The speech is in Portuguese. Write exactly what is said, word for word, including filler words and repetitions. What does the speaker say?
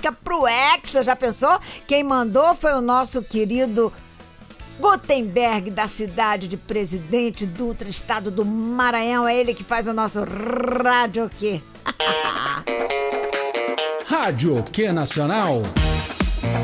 música pro Hexa, já pensou? Quem mandou foi o nosso querido Gutenberg, da cidade de Presidente Dutra, estado do Maranhão. É ele que faz o nosso Rádio Quê. Rádio Quê Nacional.